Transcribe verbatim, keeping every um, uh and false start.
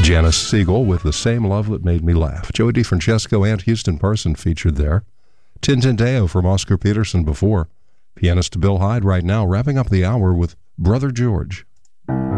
Janice Siegel with The Same Love That Made Me Laugh. Joey DeFrancesco and Houston Person featured there. Tintinteo from Oscar Peterson before. Pianist Bill Hyde right now, wrapping up the hour with Brother George.